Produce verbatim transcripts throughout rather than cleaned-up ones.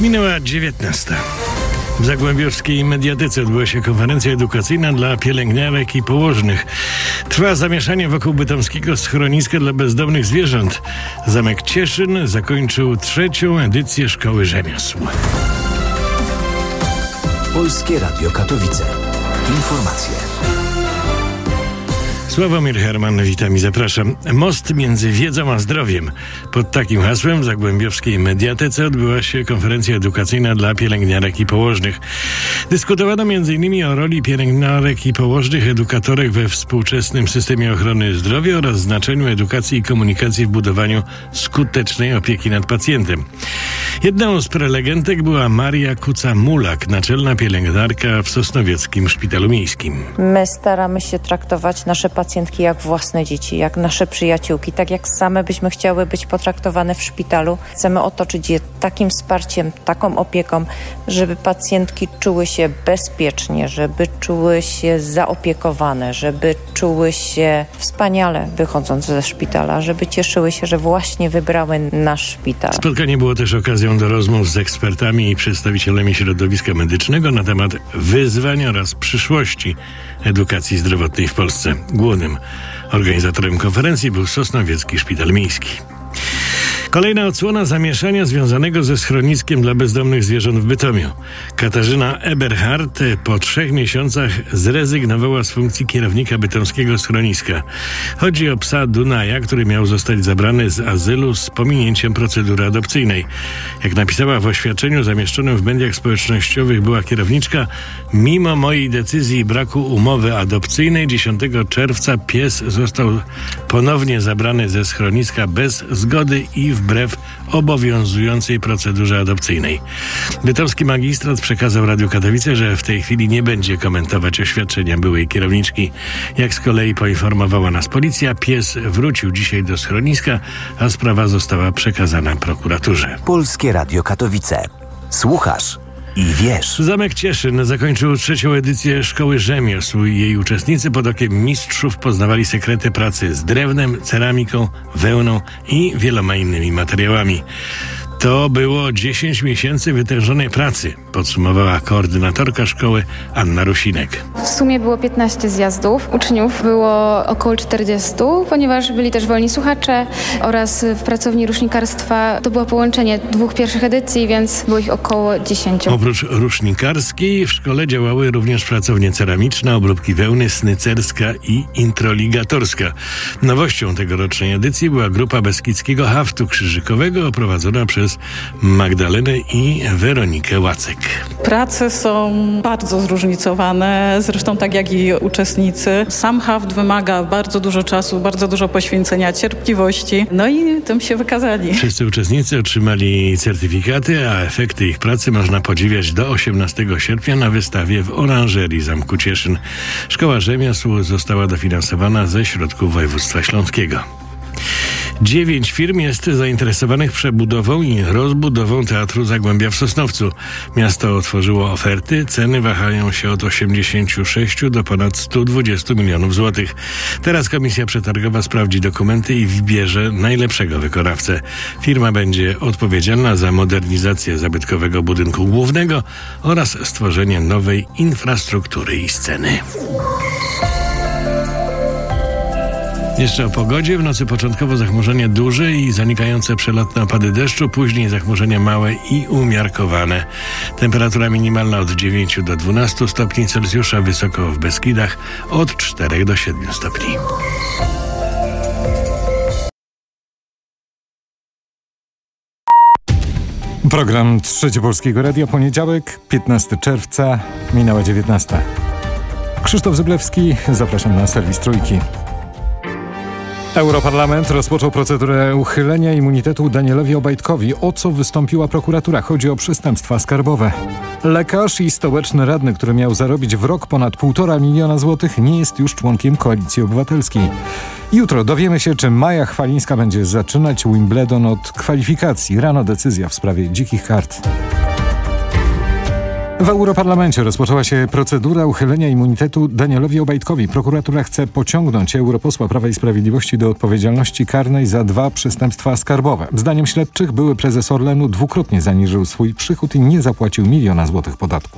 Minęła dziewiętnasta. W zagłębiowskiej Mediatece odbyła się konferencja edukacyjna dla pielęgniarek i położnych. Trwa zamieszanie wokół bytomskiego schroniska dla bezdomnych zwierząt. Zamek Cieszyn zakończył trzecią edycję Szkoły Rzemiosł. Polskie Radio Katowice. Informacje. Sławomir Herman, witam i zapraszam. Most między wiedzą a zdrowiem. Pod takim hasłem w zagłębiowskiej Mediatece odbyła się konferencja edukacyjna dla pielęgniarek i położnych. Dyskutowano między innymi o roli pielęgniarek i położnych edukatorek we współczesnym systemie ochrony zdrowia oraz znaczeniu edukacji i komunikacji w budowaniu skutecznej opieki nad pacjentem. Jedną z prelegentek była Maria Kuca-Mulak, naczelna pielęgniarka w Sosnowieckim Szpitalu Miejskim. My staramy się traktować nasze pacjentki jak własne dzieci, jak nasze przyjaciółki, tak jak same byśmy chciały być potraktowane w szpitalu. Chcemy otoczyć je takim wsparciem, taką opieką, żeby pacjentki czuły się bezpiecznie, żeby czuły się zaopiekowane, żeby czuły się wspaniale wychodząc ze szpitala, żeby cieszyły się, że właśnie wybrały nasz szpital. Spotkanie było też okazją do rozmów z ekspertami i przedstawicielami środowiska medycznego na temat wyzwań oraz przyszłości edukacji zdrowotnej w Polsce. Głównym organizatorem konferencji był Sosnowiecki Szpital Miejski. Kolejna odsłona zamieszania związanego ze schroniskiem dla bezdomnych zwierząt w Bytomiu. Katarzyna Eberhardt po trzech miesiącach zrezygnowała z funkcji kierownika bytomskiego schroniska. Chodzi o psa Dunaja, który miał zostać zabrany z azylu z pominięciem procedury adopcyjnej. Jak napisała w oświadczeniu zamieszczonym w mediach społecznościowych była kierowniczka, mimo mojej decyzji i braku umowy adopcyjnej dziesiątego czerwca pies został ponownie zabrany ze schroniska bez zgody i wbrew obowiązującej procedurze adopcyjnej. Bytomski magistrat przekazał Radiu Katowice, że w tej chwili nie będzie komentować oświadczenia byłej kierowniczki. Jak z kolei poinformowała nas policja, pies wrócił dzisiaj do schroniska, a sprawa została przekazana prokuraturze. Polskie Radio Katowice. Słuchasz i wiesz. Zamek Cieszyn zakończył trzecią edycję Szkoły Rzemiosł. Jej uczestnicy pod okiem mistrzów poznawali sekrety pracy z drewnem, ceramiką, wełną i wieloma innymi materiałami. To było dziesięć miesięcy wytężonej pracy, podsumowała koordynatorka szkoły Anna Rusinek. W sumie było piętnaście zjazdów. Uczniów było około czterdziestu, ponieważ byli też wolni słuchacze oraz w pracowni rusznikarstwa to było połączenie dwóch pierwszych edycji, więc było ich około dziesięciu. Oprócz rusznikarskiej w szkole działały również pracownie ceramiczna, obróbki wełny, snycerska i introligatorska. Nowością tegorocznej edycji była grupa Beskidzkiego Haftu Krzyżykowego oprowadzona przez Magdalenę i Weronikę Łacek. Prace są bardzo zróżnicowane, zresztą tak jak i uczestnicy. Sam haft wymaga bardzo dużo czasu, bardzo dużo poświęcenia, cierpliwości, no i tym się wykazali. Wszyscy uczestnicy otrzymali certyfikaty, a efekty ich pracy można podziwiać do osiemnastego sierpnia na wystawie w oranżerii Zamku Cieszyn. Szkoła Rzemiosł została dofinansowana ze środków województwa śląskiego. Dziewięć firm jest zainteresowanych przebudową i rozbudową Teatru Zagłębia w Sosnowcu. Miasto otworzyło oferty, ceny wahają się od osiemdziesięciu sześciu do ponad stu dwudziestu milionów złotych. Teraz komisja przetargowa sprawdzi dokumenty i wybierze najlepszego wykonawcę. Firma będzie odpowiedzialna za modernizację zabytkowego budynku głównego oraz stworzenie nowej infrastruktury i sceny. Jeszcze o pogodzie. W nocy początkowo zachmurzenie duże i zanikające przelotne opady deszczu, później zachmurzenia małe i umiarkowane. Temperatura minimalna od dziewięciu do dwunastu stopni Celsjusza, wysoko w Beskidach od czterech do siedmiu stopni. Program Trzecie Polskiego Radia, poniedziałek, piętnastego czerwca, minęła dziewiętnasta. Krzysztof Zyblewski, zapraszam na serwis Trójki. Europarlament rozpoczął procedurę uchylenia immunitetu Danielowi Obajtkowi, o co wystąpiła prokuratura. Chodzi o przestępstwa skarbowe. Lekarz i stołeczny radny, który miał zarobić w rok ponad półtora miliona złotych, nie jest już członkiem Koalicji Obywatelskiej. Jutro dowiemy się, czy Maja Chwalińska będzie zaczynać Wimbledon od kwalifikacji. Rano decyzja w sprawie dzikich kart. W Europarlamencie rozpoczęła się procedura uchylenia immunitetu Danielowi Obajtkowi. Prokuratura chce pociągnąć europosła Prawa i Sprawiedliwości do odpowiedzialności karnej za dwa przestępstwa skarbowe. Zdaniem śledczych były prezes Orlenu dwukrotnie zaniżył swój przychód i nie zapłacił miliona złotych podatku.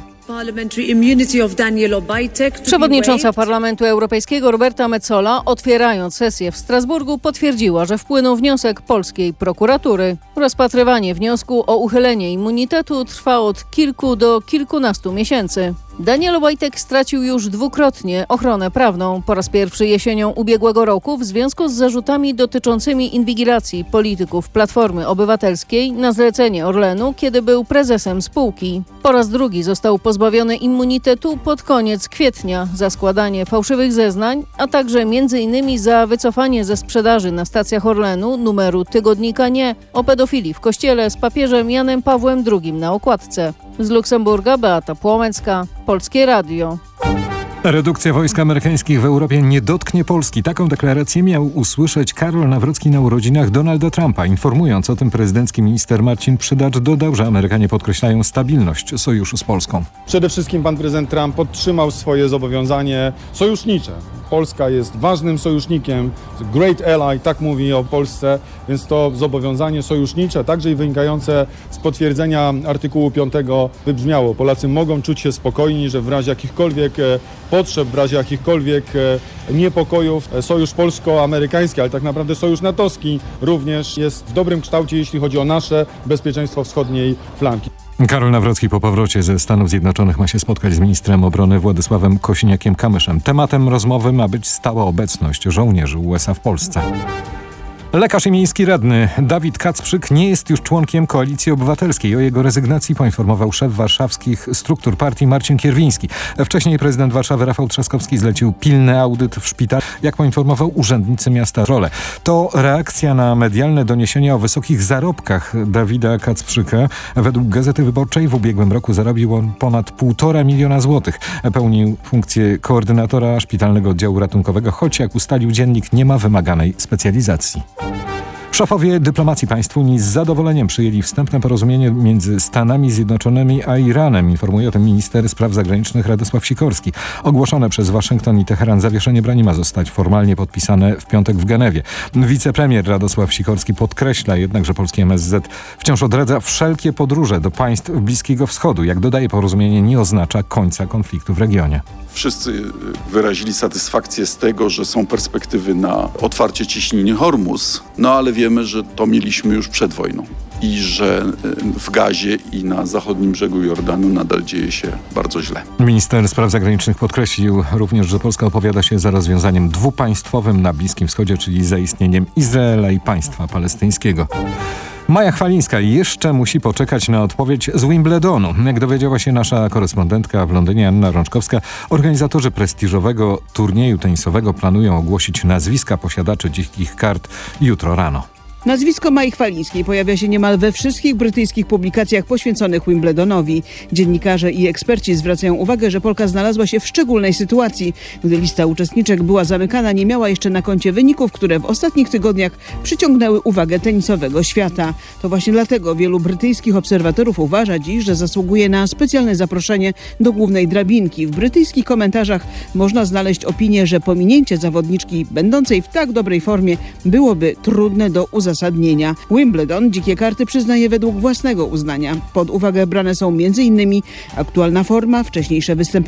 Przewodnicząca Parlamentu Europejskiego Roberta Metsola, otwierając sesję w Strasburgu, potwierdziła, że wpłynął wniosek polskiej prokuratury. Rozpatrywanie wniosku o uchylenie immunitetu trwa od kilku do kilkunastu miesięcy. Daniel Obajtek stracił już dwukrotnie ochronę prawną. Po raz pierwszy jesienią ubiegłego roku w związku z zarzutami dotyczącymi inwigilacji polityków Platformy Obywatelskiej na zlecenie Orlenu, kiedy był prezesem spółki. Po raz drugi został pozbawiony immunitetu pod koniec kwietnia za składanie fałszywych zeznań, a także między innymi za wycofanie ze sprzedaży na stacjach Orlenu numeru tygodnika Nie o pedofilii w kościele z papieżem Janem Pawłem drugim na okładce. Z Luksemburga Beata Płomecka, Polskie Radio. Redukcja wojsk amerykańskich w Europie nie dotknie Polski. Taką deklarację miał usłyszeć Karol Nawrocki na urodzinach Donalda Trumpa. Informując o tym, prezydencki minister Marcin Przydacz dodał, że Amerykanie podkreślają stabilność sojuszu z Polską. Przede wszystkim pan prezydent Trump podtrzymał swoje zobowiązanie sojusznicze. Polska jest ważnym sojusznikiem, great ally, tak mówi o Polsce, więc to zobowiązanie sojusznicze, także i wynikające z potwierdzenia artykułu piątego wybrzmiało. Polacy mogą czuć się spokojni, że w razie jakichkolwiek potrzeb, w razie jakichkolwiek niepokojów sojusz polsko-amerykański, ale tak naprawdę sojusz natowski również jest w dobrym kształcie, jeśli chodzi o nasze bezpieczeństwo wschodniej flanki. Karol Nawrocki po powrocie ze Stanów Zjednoczonych ma się spotkać z ministrem obrony Władysławem Kosiniakiem-Kamyszem. Tematem rozmowy ma być stała obecność żołnierzy U S A w Polsce. Lekarz i miejski radny Dawid Kacprzyk nie jest już członkiem Koalicji Obywatelskiej. O jego rezygnacji poinformował szef warszawskich struktur partii Marcin Kierwiński. Wcześniej prezydent Warszawy Rafał Trzaskowski zlecił pilny audyt w szpitalu. Jak poinformował urzędnicy miasta Role. To reakcja na medialne doniesienia o wysokich zarobkach Dawida Kacprzyka. Według Gazety Wyborczej w ubiegłym roku zarobił on ponad półtora miliona złotych. Pełnił funkcję koordynatora szpitalnego oddziału ratunkowego, choć jak ustalił dziennik, nie ma wymaganej specjalizacji. Szefowie dyplomacji państw Unii z zadowoleniem przyjęli wstępne porozumienie między Stanami Zjednoczonymi a Iranem. Informuje o tym minister spraw zagranicznych Radosław Sikorski. Ogłoszone przez Waszyngton i Teheran zawieszenie broni ma zostać formalnie podpisane w piątek w Genewie. Wicepremier Radosław Sikorski podkreśla jednak, że polski M S Z wciąż odradza wszelkie podróże do państw Bliskiego Wschodu. Jak dodaje, porozumienie nie oznacza końca konfliktu w regionie. Wszyscy wyrazili satysfakcję z tego, że są perspektywy na otwarcie ciśniny Hormuz, no ale wiemy, że to mieliśmy już przed wojną i że w Gazie i na zachodnim brzegu Jordanu nadal dzieje się bardzo źle. Minister spraw zagranicznych podkreślił również, że Polska opowiada się za rozwiązaniem dwupaństwowym na Bliskim Wschodzie, czyli za istnieniem Izraela i państwa palestyńskiego. Maja Chwalińska jeszcze musi poczekać na odpowiedź z Wimbledonu. Jak dowiedziała się nasza korespondentka w Londynie Anna Rączkowska, organizatorzy prestiżowego turnieju tenisowego planują ogłosić nazwiska posiadaczy dzikich kart jutro rano. Nazwisko Mai Chwalińskiej pojawia się niemal we wszystkich brytyjskich publikacjach poświęconych Wimbledonowi. Dziennikarze i eksperci zwracają uwagę, że Polka znalazła się w szczególnej sytuacji. Gdy lista uczestniczek była zamykana, nie miała jeszcze na koncie wyników, które w ostatnich tygodniach przyciągnęły uwagę tenisowego świata. To właśnie dlatego wielu brytyjskich obserwatorów uważa dziś, że zasługuje na specjalne zaproszenie do głównej drabinki. W brytyjskich komentarzach można znaleźć opinię, że pominięcie zawodniczki będącej w tak dobrej formie byłoby trudne do uzasadnienia. Wimbledon dzikie karty przyznaje według własnego uznania. Pod uwagę brane są między innymi aktualna forma, wcześniejsze występy